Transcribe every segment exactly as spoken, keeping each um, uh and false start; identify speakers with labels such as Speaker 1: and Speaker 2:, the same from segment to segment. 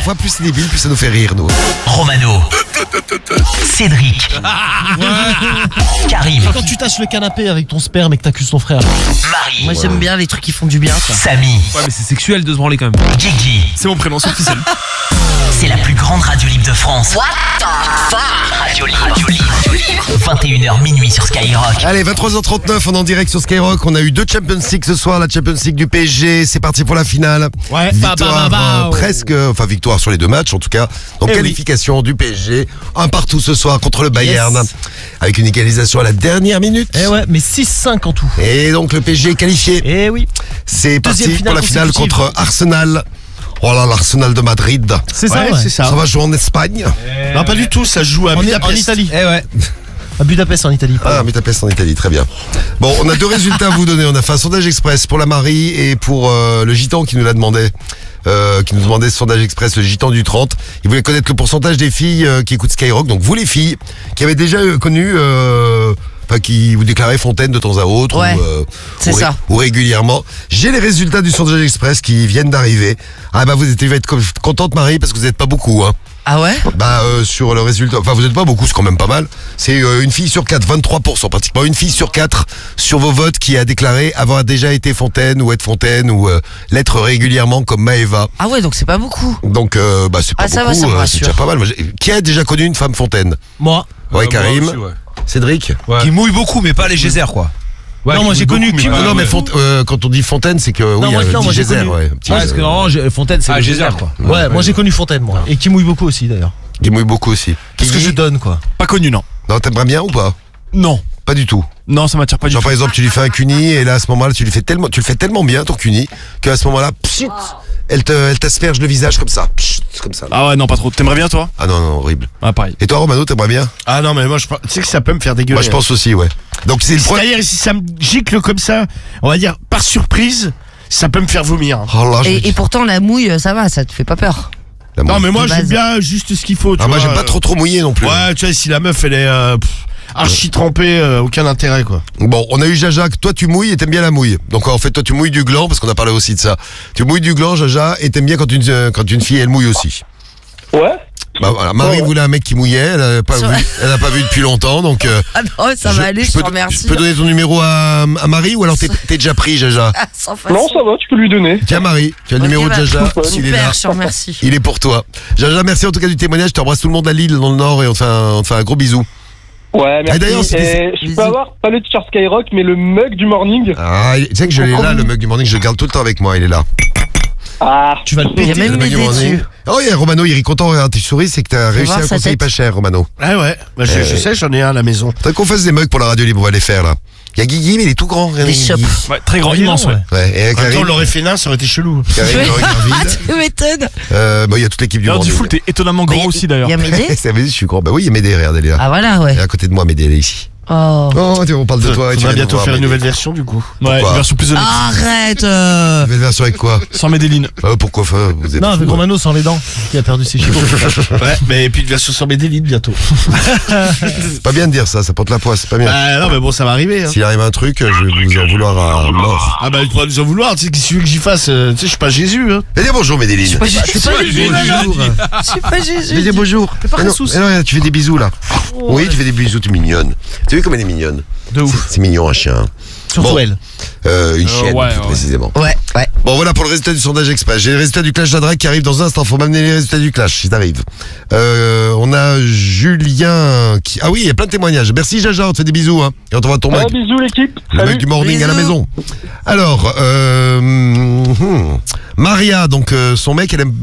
Speaker 1: parfois, plus c'est débile, plus ça nous fait rire, nous.
Speaker 2: Romano, Cédric, Karim,
Speaker 3: Quand tu tâches le canapé avec ton sperme et que t'accuses ton frère.
Speaker 2: Marie,
Speaker 4: Moi j'aime bien les trucs qui font du bien, ça.
Speaker 2: Samy,
Speaker 5: Ouais, mais c'est sexuel de se branler quand même.
Speaker 2: Guigui.
Speaker 5: C'est mon prénom, c'est officiel.
Speaker 2: C'est la plus grande radio libre de France. What the fuck? Radio libre, radio libre, radio libre. vingt et une heures minuit sur Skyrock.
Speaker 1: Allez, vingt-trois heures trente-neuf, on est en direct sur Skyrock. On a eu deux Champions League ce soir, la Champions League du P S G. C'est parti pour la finale.
Speaker 3: Ouais,
Speaker 1: Victoire,
Speaker 3: bah, bah, bah, bah,
Speaker 1: euh, presque, enfin victoire sur les deux matchs en tout cas. Donc
Speaker 3: Eh
Speaker 1: qualification du P S G, un partout ce soir contre le Bayern,
Speaker 3: Yes.
Speaker 1: avec une égalisation à la dernière minute.
Speaker 3: Eh ouais, mais six cinq en tout.
Speaker 1: Et donc le P S G est qualifié.
Speaker 3: Eh oui.
Speaker 1: C'est parti
Speaker 3: Deuxième finale
Speaker 1: pour la finale
Speaker 3: consécutive.
Speaker 1: contre Arsenal. Oh là, l'Arsenal de Madrid.
Speaker 3: C'est ça, ouais.
Speaker 6: c'est ça.
Speaker 1: Ça va jouer en Espagne.
Speaker 6: Non, pas du tout, ça se joue à
Speaker 3: En,
Speaker 6: Budapest.
Speaker 3: en Italie.
Speaker 6: Eh ouais.
Speaker 3: À Budapest en Italie.
Speaker 1: Ah, Budapest en Italie, très bien. Bon, on a deux résultats à vous donner. On a fait un sondage express pour la Marie et pour euh, le gitan qui nous l'a demandé. Euh, qui nous demandait ce sondage express, le gitan du trente. Il voulait connaître le pourcentage des filles euh, qui écoutent Skyrock. Donc vous les filles, qui avez déjà euh, connu... Euh, Enfin, qui vous déclarez Fontaine de temps à autre,
Speaker 4: Ouais,
Speaker 1: ou, euh,
Speaker 4: c'est
Speaker 1: ou, ré-
Speaker 4: ça.
Speaker 1: ou régulièrement. J'ai les résultats du sondage express qui viennent d'arriver. Ah bah vous êtes, vous êtes contente Marie parce que vous n'êtes pas beaucoup, hein.
Speaker 4: Ah ouais?
Speaker 1: Bah euh, sur le résultat, enfin vous n'êtes pas beaucoup, c'est quand même pas mal. C'est euh, une fille sur quatre, vingt-trois pour cent pratiquement, une fille sur quatre sur vos votes qui a déclaré avoir déjà été Fontaine ou être Fontaine ou euh, l'être régulièrement comme Maëva.
Speaker 4: Ah ouais, donc c'est pas beaucoup.
Speaker 1: Donc euh, bah c'est pas
Speaker 4: Ah, ça va,
Speaker 1: beaucoup,
Speaker 4: ça me
Speaker 1: euh, c'est
Speaker 4: rassure.
Speaker 1: déjà pas mal. Moi, j'ai- qui a déjà connu une femme Fontaine?
Speaker 3: Moi.
Speaker 1: Ouais, Karim, Cédric.
Speaker 5: Ouais.
Speaker 6: Qui mouille beaucoup, mais pas les geysers, quoi.
Speaker 5: Ouais,
Speaker 3: Non, moi,
Speaker 5: qui
Speaker 3: j'ai
Speaker 5: beaucoup,
Speaker 3: connu
Speaker 5: mais
Speaker 3: Kim-
Speaker 5: pas-
Speaker 1: non, non, mais
Speaker 5: ouais.
Speaker 1: Font- euh, quand on dit Fontaine, c'est que oui,
Speaker 3: moi,
Speaker 1: un
Speaker 3: non, moi,
Speaker 1: petit
Speaker 3: j'ai
Speaker 1: geyser,
Speaker 3: connu.
Speaker 1: ouais, un petit
Speaker 5: Ouais, parce
Speaker 1: geyser.
Speaker 5: que normalement, j'ai- Fontaine, c'est
Speaker 6: Ah,
Speaker 5: le
Speaker 6: geyser,
Speaker 5: geyser, quoi.
Speaker 3: Ouais, moi j'ai connu Fontaine, moi. Et qui mouille beaucoup aussi d'ailleurs.
Speaker 1: Qui mouille beaucoup aussi.
Speaker 3: Qu'est-ce que
Speaker 1: Guigui
Speaker 3: je donne, quoi?
Speaker 6: Pas connu, non.
Speaker 1: Non, t'aimerais bien ou pas?
Speaker 6: Non.
Speaker 1: Pas du tout.
Speaker 6: Non, ça m'attire pas du
Speaker 1: Genre
Speaker 6: tout.
Speaker 1: par exemple tu lui fais un cuni et là à ce moment-là tu lui fais tellement, tu le fais tellement bien ton cuni qu'à ce moment-là, pchit, elle te, elle t'asperge le visage comme ça, pchit, comme ça.
Speaker 6: Ah ouais, non, pas trop. T'aimerais bien, toi?
Speaker 1: Ah non non horrible.
Speaker 6: Ah, pareil.
Speaker 1: Et toi Romano t'aimerais bien?
Speaker 7: Ah non, mais moi, je pense- tu sais que ça peut me faire dégueuler.
Speaker 1: Moi je pense aussi ouais. Donc c'est le problème.
Speaker 7: C'est-à-dire, si ça me gicle comme ça, on va dire par surprise, ça peut me faire vomir.
Speaker 1: Oh là, je me
Speaker 4: Et,
Speaker 1: dis-
Speaker 4: et pourtant la mouille, ça va, ça te fait pas peur.
Speaker 1: la
Speaker 7: Non,
Speaker 1: mouille.
Speaker 7: mais moi,
Speaker 4: De
Speaker 7: j'aime
Speaker 4: base.
Speaker 7: bien juste ce qu'il faut. Tu
Speaker 1: Ah, moi
Speaker 7: vois,
Speaker 1: j'aime pas
Speaker 7: euh,
Speaker 1: trop trop mouillé non plus.
Speaker 7: Ouais, tu vois, si la meuf, elle est euh, pff, archi trempée, euh, aucun intérêt, quoi.
Speaker 1: Bon, on a eu Jaja, que toi tu mouilles et t'aimes bien la mouille. Donc en fait toi tu mouilles du gland parce qu'on a parlé aussi de ça. Tu mouilles du gland Jaja et t'aimes bien quand une, euh, quand une fille elle mouille aussi.
Speaker 8: Ouais.
Speaker 1: Bah voilà, Marie voulait un mec qui mouillait, elle a pas
Speaker 4: Ça
Speaker 1: vu,
Speaker 4: va.
Speaker 1: elle a pas vu depuis longtemps donc. euh,
Speaker 4: Ah non, ça va aller, je te
Speaker 1: peux,
Speaker 4: remercie.
Speaker 1: je peux donner ton numéro à, à Marie ou alors t'es t'es déjà pris Jaja?
Speaker 4: Ah, sans façon.
Speaker 8: Non, ça va, tu peux lui donner.
Speaker 1: Tiens Marie, tu as le
Speaker 4: Ok,
Speaker 1: numéro de
Speaker 4: bah,
Speaker 1: Jaja, s'il est là.
Speaker 4: Super, je te remercie.
Speaker 1: Il est pour toi. Jaja, merci en tout cas du témoignage. Je t'embrasse tout le monde à Lille, dans le Nord, et on te fait un, on te fait un gros bisou.
Speaker 8: Ouais, merci.
Speaker 1: Ah, d'ailleurs, c'était-
Speaker 8: Et je
Speaker 4: Bisous.
Speaker 8: peux avoir pas le t-shirt Skyrock, mais le mug du morning.
Speaker 1: Ah, tu sais que je l'ai là, le mug du morning, je le garde tout le temps avec moi, il est là.
Speaker 8: Ah.
Speaker 3: Tu vas le
Speaker 4: Il y a
Speaker 3: péter.
Speaker 4: même
Speaker 1: Le
Speaker 4: mes
Speaker 1: mug du
Speaker 4: idées
Speaker 1: morning.
Speaker 4: dessus.
Speaker 1: Oh, il y a Romano, il rit content, regarde, tes souris, c'est que t'as réussi
Speaker 4: voir
Speaker 1: un
Speaker 4: sa
Speaker 1: conseil
Speaker 4: tête.
Speaker 1: pas cher, Romano.
Speaker 7: Ah ouais, bah, je,
Speaker 1: Euh.
Speaker 7: je sais, j'en ai un à la maison.
Speaker 1: Faudrait qu'on fasse des mugs pour la radio libre, on va les faire là. Il y a Guigui, mais il est tout grand. regardez,
Speaker 4: Des
Speaker 1: Guigui.
Speaker 4: chopes.
Speaker 6: Ouais, très grand,
Speaker 3: Oh, il est
Speaker 6: immense,
Speaker 3: long,
Speaker 6: ouais.
Speaker 3: ouais.
Speaker 1: Ouais, et
Speaker 7: En même temps,
Speaker 1: Karim,
Speaker 7: on l'aurait fait nain, ça aurait été chelou.
Speaker 1: Karim, le regard
Speaker 4: Ah,
Speaker 1: vide.
Speaker 4: tu m'étonnes.
Speaker 1: Euh, bah, il y a toute l'équipe du
Speaker 6: L'heure du
Speaker 1: morning.
Speaker 6: foot, t'es étonnamment
Speaker 4: Mais
Speaker 6: grand aussi, d'ailleurs.
Speaker 4: Il y a Médée.
Speaker 1: Ça veut dire, je suis grand. Bah oui, il y a Médée, regarde, elle est là.
Speaker 4: Ah voilà, ouais.
Speaker 1: Elle est à côté de moi, Médée, elle est ici.
Speaker 4: Oh.
Speaker 1: Oh, tu- on parle de toi. et tu
Speaker 7: On va
Speaker 1: viens
Speaker 7: bientôt
Speaker 1: nous voir,
Speaker 7: faire une
Speaker 1: Médée.
Speaker 7: nouvelle version, du coup.
Speaker 6: Ouais,
Speaker 1: Pourquoi
Speaker 6: une version plus honnête.
Speaker 4: Arrête euh.
Speaker 1: Nouvelle version avec quoi?
Speaker 6: Sans Medellin.
Speaker 1: Euh, Pourquoi enfin, vous êtes
Speaker 3: Non, avec
Speaker 1: fous, hein.
Speaker 3: Romano sans les dents, qui a perdu ses cheveux.
Speaker 7: Ouais, mais et puis une version sur mes délites bientôt.
Speaker 1: C'est pas bien de dire ça, ça porte la poisse, c'est pas bien.
Speaker 7: Bah non, mais bon, ça va arriver. Hein.
Speaker 1: S'il arrive un truc, je vais vous en vouloir à mort.
Speaker 7: Ah bah, tu pourras nous en vouloir, tu sais, qu'est-ce que tu veux que j'y fasse euh, Tu sais, je suis pas Jésus, hein.
Speaker 1: Eh bien bonjour Médéline.
Speaker 4: Je suis pas Jésus.
Speaker 3: C'est pas Jésus, là, là.
Speaker 4: Je suis pas Jésus.
Speaker 1: Eh bien bonjour.
Speaker 3: Fais pas
Speaker 1: Eh non,
Speaker 3: ressus.
Speaker 1: eh non, tu fais des bisous là. Oui, tu fais des bisous, tu es mignonne. Tu as vu comme elle est mignonne?
Speaker 3: De ouf.
Speaker 1: C'est mignon un chien.
Speaker 3: Surtout
Speaker 1: Bon.
Speaker 3: elle.
Speaker 1: Euh, une
Speaker 6: Euh,
Speaker 1: chienne,
Speaker 6: ouais,
Speaker 1: plus
Speaker 6: ouais.
Speaker 1: précisément.
Speaker 4: Ouais, ouais.
Speaker 1: Bon, voilà pour le résultat du sondage express. J'ai les résultats du clash d'Adra qui arrivent dans un instant. Faut m'amener les résultats du clash, ils arrivent. Euh, on a Julien qui... Ah oui, il y a plein de témoignages. Merci Jaja, on te fait des bisous. Hein. Et on t'envoie ton
Speaker 8: Ah,
Speaker 1: mec.
Speaker 8: bisous l'équipe.
Speaker 1: Le
Speaker 8: Salut.
Speaker 1: mec du morning à la
Speaker 4: Bisous.
Speaker 1: maison. Alors, euh, hmm, Maria, donc euh, son mec, elle aime...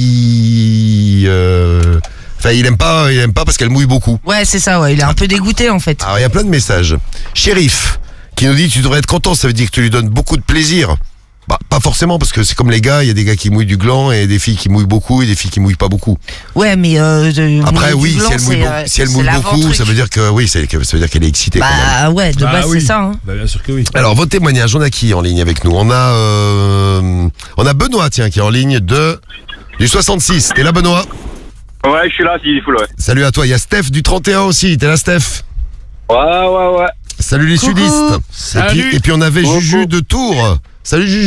Speaker 1: il, euh, Enfin, il aime pas, il aime pas parce qu'elle mouille beaucoup.
Speaker 4: Ouais, c'est ça, ouais. Il est un peu dégoûté en fait.
Speaker 1: Alors, il y a plein de messages. Shérif, qui nous dit tu devrais être content, ça veut dire que tu lui donnes beaucoup de plaisir. Bah, pas forcément, parce que c'est comme les gars, il y a des gars qui mouillent du gland et des filles qui mouillent beaucoup et des filles qui mouillent pas beaucoup.
Speaker 4: Ouais, mais euh, de-
Speaker 1: Après,
Speaker 4: mouiller
Speaker 1: oui,
Speaker 4: du
Speaker 1: si
Speaker 4: blanc,
Speaker 1: elle mouille,
Speaker 4: c'est,
Speaker 1: beaucoup,
Speaker 4: euh,
Speaker 1: si elle
Speaker 4: c'est
Speaker 1: mouille beaucoup,
Speaker 4: l'avant-truc.
Speaker 1: ça veut dire que oui, c'est- que- ça veut dire qu'elle est excitée quand même.
Speaker 4: Bah ouais, de
Speaker 6: Bah
Speaker 4: base
Speaker 6: oui.
Speaker 4: c'est ça. Hein.
Speaker 6: Bah, bien sûr que oui.
Speaker 1: Alors, vos témoignages, on a qui en ligne avec nous? On a, euh, on a Benoît, tiens, qui est en ligne de du soixante-six. T'es là, Benoît?
Speaker 8: Ouais, je suis là, s'il faut, ouais.
Speaker 1: Salut à toi. Il y a Steph du trente et un aussi. T'es là, Steph?
Speaker 8: Ouais, ouais, ouais.
Speaker 1: Salut les
Speaker 4: Coucou.
Speaker 1: sudistes. Et
Speaker 6: Salut.
Speaker 1: puis, et puis on avait
Speaker 8: Coucou.
Speaker 1: Juju de Tours. Salut Juju.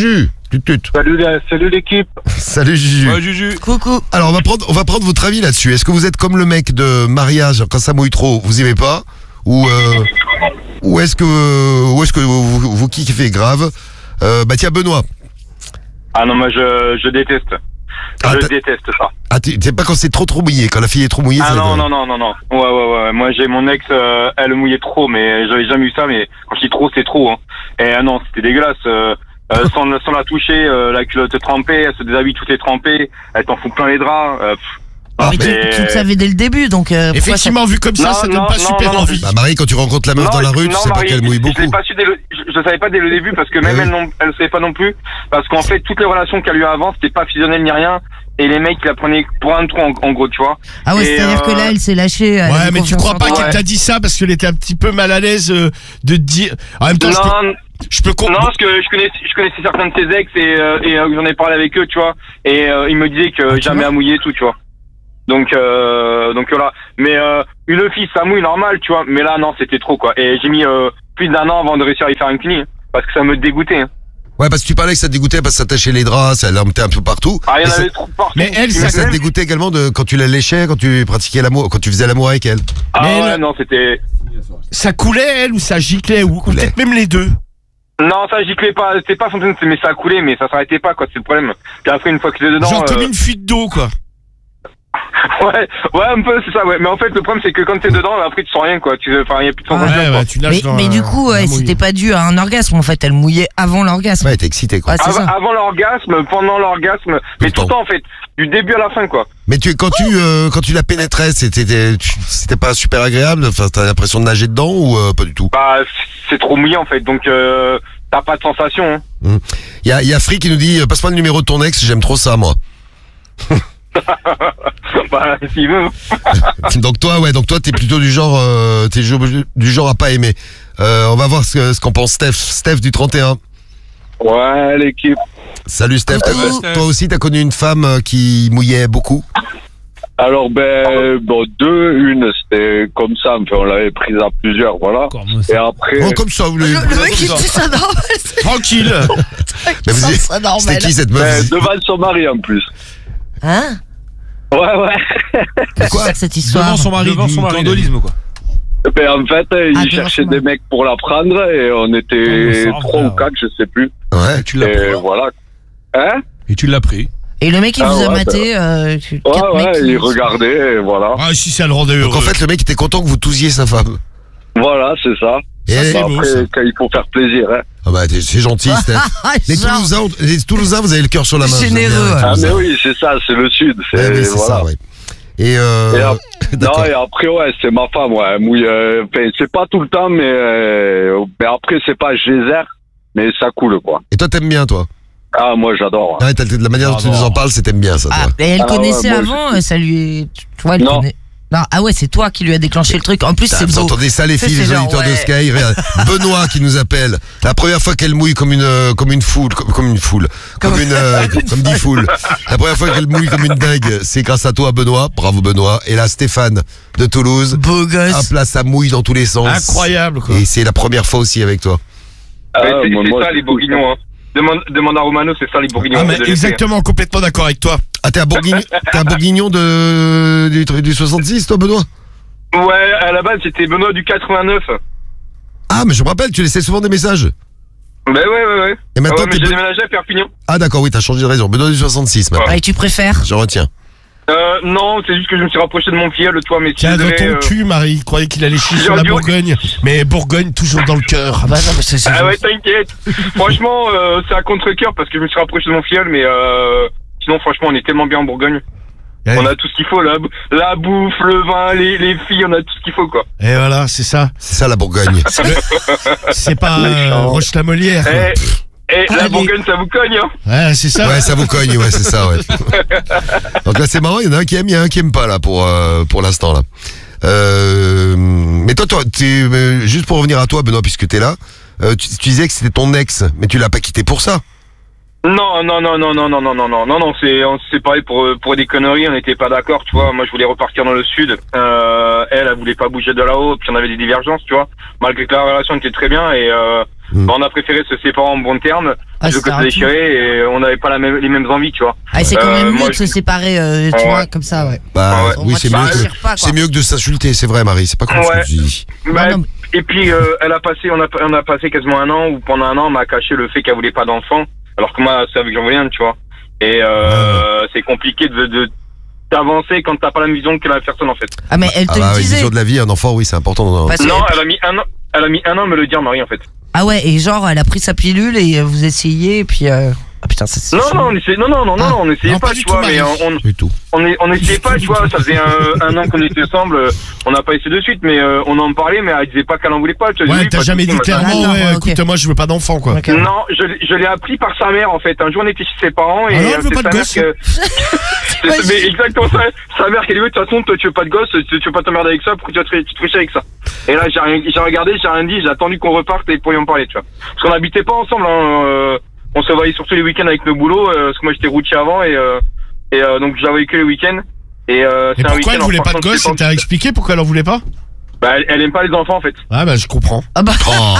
Speaker 1: Tut, tut.
Speaker 8: Salut, les- salut l'équipe.
Speaker 1: Salut Juju.
Speaker 6: Ouais, Juju.
Speaker 4: Coucou.
Speaker 1: Alors on va prendre, on va prendre votre avis là-dessus. Est-ce que vous êtes comme le mec de mariage quand ça mouille trop, vous aimez pas, ou euh, ou est-ce que ou est-ce que vous, vous, vous kiffez grave? euh, Bah tiens Benoît.
Speaker 8: Ah non, moi je, je déteste.
Speaker 1: Ah,
Speaker 8: je
Speaker 1: t'as-
Speaker 8: déteste ça.
Speaker 1: Ah t'es t'es pas quand c'est trop trop mouillé, quand la fille est trop mouillée.
Speaker 8: Ah
Speaker 1: ça
Speaker 8: non,
Speaker 1: te-
Speaker 8: non, non, non, non. Ouais, ouais, ouais. Moi j'ai mon ex, euh, elle mouillait trop, mais j'avais jamais eu ça, mais quand je dis trop, c'est trop. Hein. Et ah non, c'était dégueulasse. Euh, euh, sans, sans la toucher, euh, la culotte trempée, elle se déshabille, tout est trempé, elle t'en fout plein les draps. Euh, pff.
Speaker 4: Ah, mais tu,
Speaker 8: mais-
Speaker 4: tu le savais dès le début, donc. euh, pourquoi
Speaker 7: Effectivement, vu comme ça,
Speaker 8: Non,
Speaker 7: ça donne
Speaker 8: non,
Speaker 7: pas
Speaker 8: non,
Speaker 7: super
Speaker 8: non,
Speaker 7: envie.
Speaker 1: Bah Marie, quand tu rencontres la meuf dans la rue, tu
Speaker 8: non,
Speaker 1: sais pas
Speaker 8: Marie,
Speaker 1: qu'elle mouille
Speaker 8: Je
Speaker 1: beaucoup.
Speaker 8: l'ai pas su dès le, je, je savais pas dès le début parce que même
Speaker 1: Eh
Speaker 8: elle,
Speaker 1: oui.
Speaker 8: non, elle savait pas non plus parce qu'en fait toutes les relations qu'elle a eu avant c'était pas fusionnel ni rien et les mecs ils la prenaient pour un trou en, en gros tu vois.
Speaker 4: Ah ouais,
Speaker 8: Et,
Speaker 4: c'est-à-dire
Speaker 8: euh,
Speaker 4: que là, elle s'est lâchée. elle
Speaker 7: Ouais,
Speaker 4: avait
Speaker 7: mais tu
Speaker 4: confiance
Speaker 7: crois
Speaker 4: en
Speaker 7: pas
Speaker 4: toi.
Speaker 7: qu'elle t'a dit ça parce qu'elle était un petit peu mal à l'aise euh, de te dire. En même temps, je peux,
Speaker 8: Non,
Speaker 7: je peux
Speaker 8: non,
Speaker 7: comprendre.
Speaker 8: parce que je connaissais, je connaissais certains de ses ex et, euh, et euh, j'en ai parlé avec eux, tu vois, et euh, ils me disaient que
Speaker 4: Ah, tu
Speaker 8: jamais
Speaker 4: vois
Speaker 8: à mouiller et tout, tu vois. Donc, euh, donc voilà. Mais euh, une fille, ça mouille normal, tu vois. Mais là, non, c'était trop quoi. Et j'ai mis euh, plus d'un an avant de réussir à y faire une cuni, hein, parce que ça me dégoûtait. Hein.
Speaker 1: Ouais, parce que tu parlais que ça te dégoûtait parce que ça tachait les draps, ça l'emmenait un peu partout.
Speaker 8: Ah, il y
Speaker 1: Mais
Speaker 8: en
Speaker 1: ça-
Speaker 8: avait trop partout.
Speaker 7: Mais elle,
Speaker 8: Puis
Speaker 1: Mais
Speaker 8: même-
Speaker 1: ça te dégoûtait également de quand tu la léchais, quand tu pratiquais l'amour, quand tu faisais l'amour avec elle.
Speaker 8: Ah
Speaker 7: Mais
Speaker 8: ouais,
Speaker 7: elle-
Speaker 8: non, c'était.
Speaker 7: Ça coulait, elle, ou ça giclait, ou, ou
Speaker 1: Coulait.
Speaker 7: peut-être même les deux.
Speaker 8: Non, ça giclait pas. C'était pas fontaine, mais ça coulait, mais ça s'arrêtait pas, quoi. C'est le problème. Puis après, une fois que c'est dedans.
Speaker 7: Genre comme
Speaker 8: euh,
Speaker 7: une fuite d'eau, quoi.
Speaker 8: Ouais, ouais, un peu, c'est ça, ouais. Mais en fait, le problème, c'est que quand t'es dedans, après, tu sens rien, quoi. Tu, enfin, y a plus de sensation,
Speaker 7: Ouais,
Speaker 8: quoi.
Speaker 7: ouais, tu nages
Speaker 4: Mais,
Speaker 7: dans
Speaker 4: mais
Speaker 7: un-
Speaker 4: du coup, ouais,
Speaker 7: un mouillé.
Speaker 4: c'était pas dû à un orgasme en fait, elle mouillait avant l'orgasme.
Speaker 1: Ouais, t'es excité quoi.
Speaker 4: Ah, c'est
Speaker 8: Avant,
Speaker 4: ça.
Speaker 8: avant l'orgasme, pendant l'orgasme, mais tout le temps, en fait. Du début à la fin, quoi.
Speaker 1: Mais tu, quand tu, euh, quand tu la pénétrais, c'était, tu- c'était pas super agréable. Enfin, t'as l'impression de nager dedans ou euh, pas du tout.
Speaker 8: Bah, c'est trop mouillé, en fait. Donc, euh, t'as pas de sensation, hein.
Speaker 1: Il y a, il y a Free qui nous dit, euh, passe-moi le numéro de ton ex, j'aime trop ça moi.
Speaker 8: Bah, s'il veut.
Speaker 1: Donc toi, ouais, donc toi, t'es plutôt du genre, euh, t'es du du genre à pas aimer. Euh, on va voir ce, que- ce qu'en pense Steph. Steph du trente et un.
Speaker 8: Ouais, l'équipe.
Speaker 1: Salut Steph.
Speaker 4: Coucou.
Speaker 1: T'as- Toi aussi, t'as connu une femme euh, qui mouillait beaucoup.
Speaker 9: Alors, ben, bon, deux, une, c'était comme ça, enfin, on l'avait prise à plusieurs, voilà.
Speaker 5: Encore moi,
Speaker 9: Et
Speaker 5: ça.
Speaker 9: après,
Speaker 1: Oh, comme ça, vous
Speaker 4: Le,
Speaker 1: voulez.
Speaker 4: le mec il dit ça normal, c'est
Speaker 7: Tranquille.
Speaker 1: Mais vous
Speaker 4: ça,
Speaker 1: dites-
Speaker 4: ça normal.
Speaker 1: C'était qui cette meuf
Speaker 9: ben,
Speaker 1: vous-
Speaker 9: devant son mari en plus.
Speaker 4: Hein?
Speaker 9: Ouais, ouais.
Speaker 1: Quoi
Speaker 4: Cette histoire.
Speaker 5: Devant son mari,
Speaker 6: Devant
Speaker 5: du
Speaker 6: son mari,
Speaker 5: candolisme, quoi.
Speaker 9: Ben, en fait, il
Speaker 4: devant
Speaker 9: cherchait
Speaker 4: son
Speaker 9: des
Speaker 4: mari.
Speaker 9: mecs pour la prendre et on
Speaker 5: Oh,
Speaker 9: était
Speaker 5: ça
Speaker 9: trois
Speaker 5: va.
Speaker 9: ou quatre, je sais plus.
Speaker 1: Ouais.
Speaker 5: Et tu l'as
Speaker 9: Et
Speaker 5: pris.
Speaker 9: voilà. Hein?
Speaker 5: Et tu l'as pris.
Speaker 4: Et le mec il
Speaker 9: Ah
Speaker 4: vous a
Speaker 9: ouais,
Speaker 4: maté. Euh, tu-
Speaker 9: Ouais,
Speaker 4: quatre mecs
Speaker 9: ouais,
Speaker 4: qui-
Speaker 9: il regardait et voilà.
Speaker 7: Ah, si ça le rendait heureux.
Speaker 1: Donc en fait, le mec était content que vous tousiez sa femme.
Speaker 9: Voilà, c'est ça.
Speaker 1: Et elle-
Speaker 7: c'est
Speaker 9: Bon,
Speaker 7: beau,
Speaker 9: après,
Speaker 7: ça.
Speaker 9: quand il faut faire plaisir, hein.
Speaker 1: Ah bah t'es- c'est gentil, Steph.
Speaker 4: Ah,
Speaker 1: Les
Speaker 4: genre,
Speaker 1: Toulousains, les Toulousains, vous avez le cœur sur la main.
Speaker 4: Généreux,
Speaker 1: j'aime bien, les
Speaker 4: ouais.
Speaker 9: Ah,
Speaker 1: Toulousains.
Speaker 9: mais oui, c'est ça, c'est le sud. C'est,
Speaker 1: Ouais, oui, c'est
Speaker 9: voilà.
Speaker 1: ça, ouais. Et, euh...
Speaker 9: Et ap-
Speaker 1: d'accord.
Speaker 9: Non, et après, ouais, c'est ma femme, ouais. Elle mouille, euh, enfin, c'est pas tout le temps, mais, euh, mais après, c'est pas geyser, mais ça coule, quoi.
Speaker 1: Et toi, t'aimes bien, toi?
Speaker 9: Ah, moi, j'adore.
Speaker 1: Ouais, t'as- de la manière dont tu nous en parles, c'est t'aimes bien, ça,
Speaker 4: Ah,
Speaker 1: toi.
Speaker 4: et elle
Speaker 9: Ah,
Speaker 4: connaissait
Speaker 9: ouais, moi,
Speaker 4: avant, euh, ça lui est. Tu vois, elle
Speaker 9: Non.
Speaker 4: connaît. Non, ah ouais, c'est toi qui lui a déclenché le truc. En plus,
Speaker 1: Putain,
Speaker 4: c'est
Speaker 1: vous
Speaker 4: beau.
Speaker 1: entendez ça, les
Speaker 4: Ça,
Speaker 1: filles,
Speaker 4: c'est
Speaker 1: les
Speaker 4: genre,
Speaker 1: auditeurs de
Speaker 4: ouais.
Speaker 1: Sky. Regarde, Benoît qui nous appelle. La première fois qu'elle mouille comme une, euh, comme une foule, comme, comme une foule, comme une, euh, comme dit foule. La première fois qu'elle mouille comme une dingue, c'est grâce à toi, Benoît. Bravo, Benoît. Et là, Stéphane de Toulouse.
Speaker 4: Beau
Speaker 1: Hop
Speaker 4: gosse.
Speaker 1: là, ça mouille dans tous les sens.
Speaker 7: Incroyable, quoi.
Speaker 1: Et c'est la première fois aussi avec toi.
Speaker 9: Ah,
Speaker 8: Mais c'est
Speaker 9: moi,
Speaker 8: c'est
Speaker 9: moi,
Speaker 8: ça, les bourguignons, hein. Demande, demande à Romano, c'est ça, les bourguignons.
Speaker 7: Ah, mais
Speaker 8: de l'été.
Speaker 7: exactement, complètement d'accord avec toi.
Speaker 1: Ah, t'es un bourguignon, t'es un bourguignon de, du, du soixante-six, toi, Benoît?
Speaker 8: Ouais, à la base, c'était Benoît du quatre-vingt-neuf.
Speaker 1: Ah, mais je me rappelle, tu laissais souvent des messages.
Speaker 8: Ben ouais, ouais, ouais.
Speaker 1: Et
Speaker 8: Ah
Speaker 1: maintenant,
Speaker 8: ouais, mais
Speaker 1: t'es
Speaker 8: j'ai
Speaker 1: Ben-
Speaker 8: déménagé à Perpignan.
Speaker 1: Ah, d'accord, oui, t'as changé de raison. Benoît du soixante-six, maintenant.
Speaker 4: Et tu préfères?
Speaker 1: Je retiens.
Speaker 8: Euh, non, c'est juste que je me suis rapproché de mon filleul, toi, mais si
Speaker 7: Tiens,
Speaker 8: je
Speaker 7: dans
Speaker 8: devais,
Speaker 7: ton
Speaker 8: euh,
Speaker 7: cul, Marie. Croyais qu'il allait chier
Speaker 8: J'ai
Speaker 7: sur la
Speaker 8: envie-
Speaker 7: Bourgogne. Mais Bourgogne, toujours dans le cœur.
Speaker 4: Ah bah non, mais c'est. c'est-
Speaker 8: Ah ouais, t'inquiète. Franchement, euh, c'est à contre-cœur parce que je me suis rapproché de mon filleul, mais euh, sinon, franchement, on est tellement bien en Bourgogne.
Speaker 7: Ouais.
Speaker 8: On a tout ce qu'il faut, la, bou- la bouffe, le vin, les, les filles, on a tout ce qu'il faut, quoi.
Speaker 7: Et voilà, c'est ça.
Speaker 1: C'est ça, la Bourgogne.
Speaker 7: C'est pas euh,
Speaker 9: Méchant.
Speaker 7: Roche-la-Molière. quoi.
Speaker 8: Eh, eh, la
Speaker 4: Allez.
Speaker 8: Bourgogne, ça vous cogne, hein.
Speaker 7: Ouais, c'est ça.
Speaker 1: Ouais, ça vous cogne, ouais, c'est ça, ouais. Donc là, c'est marrant, il y en a un qui aime, il y en a un qui aime pas, là, pour, euh, pour l'instant, là. Euh, mais toi, toi, t'es, euh, juste pour revenir à toi, Benoît, puisque t'es là, euh, tu, tu disais que c'était ton ex, mais tu l'as pas quitté pour ça.
Speaker 8: Non, non, non, non, non, non, non, non, non, non, non, c'est, on s'est séparés pour, pour des conneries, on n'était pas d'accord, tu vois. Moi, je voulais repartir dans le sud. Euh, elle, elle voulait pas bouger de là-haut, puis on avait des divergences, tu vois. Malgré que la relation était très bien et, euh,
Speaker 1: Mm.
Speaker 8: bah, on a préféré se séparer en bon terme.
Speaker 4: Ah,
Speaker 8: je veux que
Speaker 4: c'est
Speaker 8: ça
Speaker 4: un
Speaker 8: déchirer et on n'avait pas la même, les mêmes envies, tu vois.
Speaker 4: Ah, c'est quand
Speaker 8: Euh,
Speaker 4: même mieux
Speaker 8: moi,
Speaker 4: de se
Speaker 8: je-
Speaker 4: séparer, euh, tu
Speaker 8: Ouais.
Speaker 4: vois, comme ça, ouais.
Speaker 1: Bah
Speaker 8: Ouais.
Speaker 1: oui,
Speaker 4: Moi,
Speaker 1: c'est
Speaker 4: tu
Speaker 1: mieux,
Speaker 4: te
Speaker 1: que,
Speaker 4: déchires pas, quoi.
Speaker 1: c'est mieux que de s'insulter, c'est vrai Marie, c'est pas con ce
Speaker 8: Ouais.
Speaker 1: que tu dis.
Speaker 8: Bah,
Speaker 4: Non, non,
Speaker 8: Et puis, euh, elle a passé, on a, on a passé quasiment un an où pendant un an, on m'a caché le fait qu'elle voulait pas d'enfant, alors que moi, c'est avec que j'en voulais un, tu vois. Et euh, c'est compliqué de, de d'avancer quand t'as pas la même vision que la personne, en fait.
Speaker 4: Ah, mais elle te
Speaker 1: Ah bah,
Speaker 4: le
Speaker 1: une
Speaker 4: disait.
Speaker 1: vision de la vie, un enfant, oui, c'est important. dans-
Speaker 4: Parce que-
Speaker 8: Non, elle a mis un an, elle a mis un an à me le dire, Marie, en fait.
Speaker 4: Ah ouais, et genre, elle a pris sa pilule et euh, vous essayez, et puis... Euh... Ah putain, ça c'est...
Speaker 8: Non, non, on essayait, non, non, non,
Speaker 4: Ah.
Speaker 8: non, on essayait
Speaker 7: Non,
Speaker 8: pas,
Speaker 7: pas du
Speaker 8: tu
Speaker 7: tout,
Speaker 8: vois, mais
Speaker 7: Marie.
Speaker 8: on, on,
Speaker 1: Du tout.
Speaker 8: on, est, on essayait pas, tu vois, ça faisait un, un an qu'on était ensemble, euh, on n'a pas essayé de suite, mais euh, on en parlait, mais elle disait pas qu'elle en voulait pas, tu vois.
Speaker 7: Ouais,
Speaker 8: oui,
Speaker 7: t'as
Speaker 8: pas de
Speaker 7: jamais
Speaker 8: souci,
Speaker 7: dit
Speaker 8: machin.
Speaker 7: clairement,
Speaker 4: Ah, non,
Speaker 7: ouais,
Speaker 4: ouais, ok.
Speaker 7: écoute, moi je veux pas d'enfant, quoi.
Speaker 4: Ok.
Speaker 8: Non, je, l'ai- je l'ai appris par sa mère, en fait. Un jour, on était chez ses parents et
Speaker 7: Ah non, elle
Speaker 8: euh,
Speaker 7: veut
Speaker 8: c'est
Speaker 7: pas
Speaker 8: sa
Speaker 7: de
Speaker 8: mère
Speaker 7: gosse.
Speaker 8: que...
Speaker 4: Ouais,
Speaker 8: C'est- mais exactement ça. Sa mère qui dit, oui, de toute façon, toi, tu veux pas de gosse, tu, tu veux pas t'emmerder avec ça, pourquoi tu vas te, tu te tricher avec ça? Et là, j'ai rien- j'ai regardé, j'ai rien dit, j'ai attendu qu'on reparte et pour y en parler, tu vois. Parce qu'on habitait pas ensemble, hein, euh, on se voyait surtout les week-ends avec le boulot, euh, parce que moi, j'étais routier avant et, euh, et euh, donc, je la voyais que les week-ends. Et, euh,
Speaker 7: Et
Speaker 8: c'est un
Speaker 7: pourquoi elle
Speaker 8: week-end en
Speaker 7: voulait pas de
Speaker 8: partant
Speaker 7: gosse?
Speaker 8: chez
Speaker 7: T'as expliqué pourquoi elle en voulait pas?
Speaker 8: Bah, elle, elle aime pas les enfants, en fait.
Speaker 7: Ah bah je comprends.
Speaker 4: Ah bah...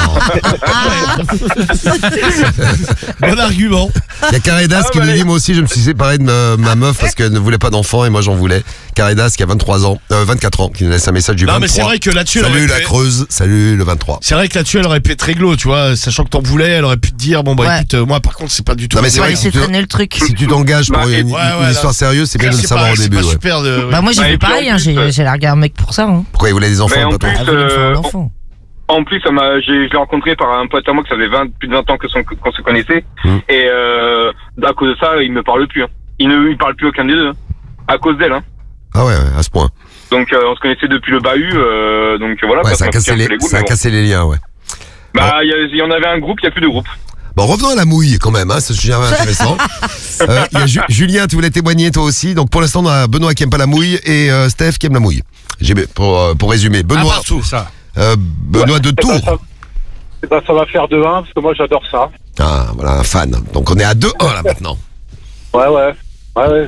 Speaker 7: Bon argument.
Speaker 1: Il y a Caredas
Speaker 8: Ah,
Speaker 1: qui
Speaker 8: bah,
Speaker 1: nous
Speaker 8: allez.
Speaker 1: dit, moi aussi je me suis séparé de ma, ma meuf parce qu'elle ne voulait pas d'enfant et moi j'en voulais. Caredas qui a vingt-trois ans, euh, vingt-quatre ans, qui nous laisse un message du
Speaker 7: Non
Speaker 1: vingt-trois.
Speaker 7: mais c'est vrai que là-dessus, elle
Speaker 1: Salut
Speaker 7: aurait
Speaker 1: la
Speaker 7: pu-
Speaker 1: Creuse, salut le vingt-trois.
Speaker 7: C'est vrai que là-dessus, elle aurait pu être réglo, tu vois, sachant que t'en voulais, elle aurait pu te dire, bon bah
Speaker 4: Ouais.
Speaker 7: écoute, euh, moi par contre, c'est pas du tout.
Speaker 1: Non, mais c'est
Speaker 4: On va
Speaker 1: vrai que
Speaker 4: laisser
Speaker 1: si tu-
Speaker 4: traîner le truc.
Speaker 1: Si tu t'engages pour
Speaker 8: Bah,
Speaker 1: une,
Speaker 7: ouais,
Speaker 1: une
Speaker 7: ouais,
Speaker 1: histoire
Speaker 7: là-
Speaker 1: sérieuse, c'est bien de le
Speaker 7: C'est
Speaker 1: savoir
Speaker 7: pas-
Speaker 1: au
Speaker 7: c'est
Speaker 1: début.
Speaker 7: pas
Speaker 1: Ouais.
Speaker 7: super de...
Speaker 4: Bah moi j'ai
Speaker 8: Bah,
Speaker 4: fait
Speaker 8: et puis,
Speaker 4: pareil,
Speaker 8: en
Speaker 4: hein,
Speaker 8: plus,
Speaker 4: j'ai
Speaker 8: euh,
Speaker 4: j'ai largué un mec pour ça. Hein.
Speaker 1: Pourquoi il voulait des enfants
Speaker 8: Mais
Speaker 1: le
Speaker 8: en
Speaker 1: patron
Speaker 8: plus,
Speaker 4: Elle voulait me faire un
Speaker 8: euh,
Speaker 4: enfant.
Speaker 8: En plus, ça m'a, j'ai, je l'ai rencontré par un pote à moi que ça faisait vingt, plus de vingt ans que son- qu'on se connaissait.
Speaker 1: Mmh.
Speaker 8: Et euh, à cause de ça, il me parle plus. Hein. Il ne il parle plus aucun des deux. Hein. À cause d'elle. Hein.
Speaker 1: Ah ouais, ouais, à ce point.
Speaker 8: Donc euh, on se connaissait depuis le bahut. Euh, donc voilà.
Speaker 1: Ouais,
Speaker 8: quoi,
Speaker 1: ça a
Speaker 8: on se
Speaker 1: cassé
Speaker 8: tire un peu
Speaker 1: les,
Speaker 8: boules,
Speaker 1: ça a
Speaker 8: mais bon.
Speaker 1: cassé les liens, ouais.
Speaker 8: Bah, il y, a- il y en avait un groupe, il n'y a plus de groupe.
Speaker 1: Bon, revenons à la mouille quand même, hein, ce sujet intéressant. Euh, il y a Ju- Julien, tu voulais témoigner toi aussi. Donc pour l'instant, on a Benoît qui aime pas la mouille et euh, Steph qui aime la mouille. J'ai pour, euh, pour résumer, Benoît,
Speaker 7: partout, ça.
Speaker 1: euh, Benoît de
Speaker 10: Eh ben,
Speaker 1: Tours.
Speaker 10: ça, eh ben, ça va faire deux un parce que moi j'adore ça.
Speaker 1: Ah, voilà, un fan. Donc on est à deux un là maintenant.
Speaker 10: Ouais, ouais. Ouais, ouais.